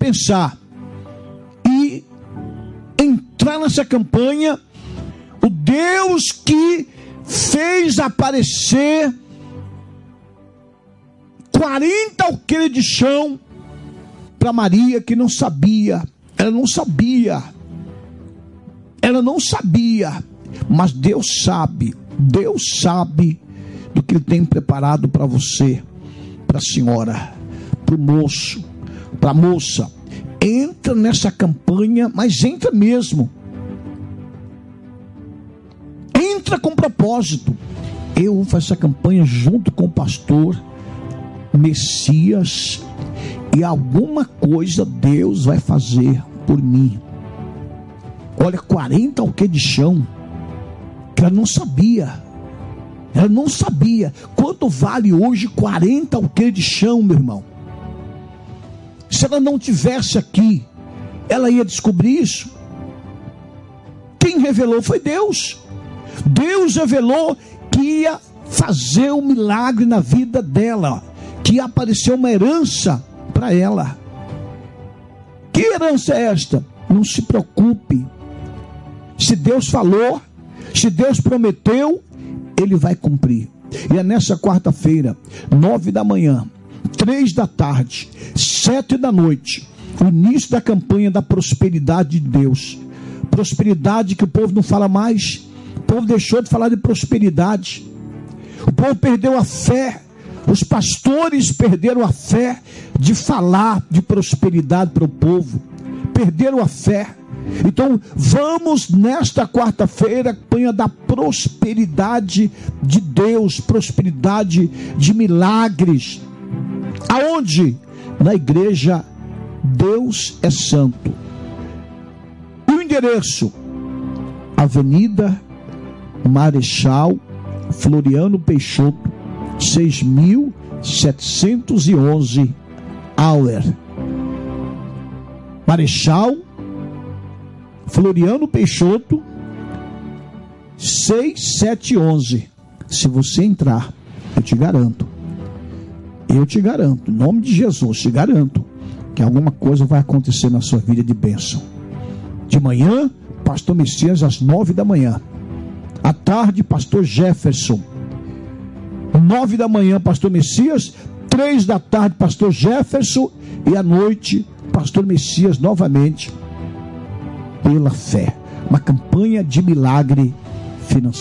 pensar e entrar nessa campanha. O Deus que fez aparecer 40 alqueires de chão para Maria, que não sabia. Ela não sabia, mas Deus sabe do que Ele tem preparado para você, para a senhora, para o moço, para a moça. Entra nessa campanha, mas entra mesmo. Entra com propósito. Eu vou fazer essa campanha junto com o pastor Messias, e alguma coisa Deus vai fazer por mim. Olha, 40 alqueires de chão, que ela não sabia. Ela não sabia quanto vale hoje 40 alqueires de chão, meu irmão. Se ela não tivesse aqui, ela ia descobrir isso. Quem revelou foi Deus. Deus revelou que ia fazer um milagre na vida dela, que ia aparecer uma herança para ela. Que herança é esta? Não se preocupe. Se Deus falou, se Deus prometeu, Ele vai cumprir. E é nessa quarta-feira, 9 da manhã, 3 da tarde, 7 da noite, o início da campanha da prosperidade de Deus. Prosperidade que o povo não fala mais. O povo deixou de falar de prosperidade. O povo perdeu a fé. Os pastores perderam a fé de falar de prosperidade para o povo. Perderam a fé. Então vamos nesta quarta-feira, campanha da prosperidade de Deus, prosperidade de milagres. Aonde? Na igreja Deus é Santo. E o endereço? Avenida Marechal Floriano Peixoto, 6.711 Auer. Marechal Floriano Peixoto, 6711. Se você entrar, eu te garanto, em nome de Jesus, te garanto que alguma coisa vai acontecer na sua vida de bênção. De manhã, pastor Messias às 9 da manhã. À tarde, pastor Jefferson. 9 da manhã, pastor Messias. 3 da tarde, pastor Jefferson. E à noite, pastor Messias novamente, pela fé. Uma campanha de milagre financeiro.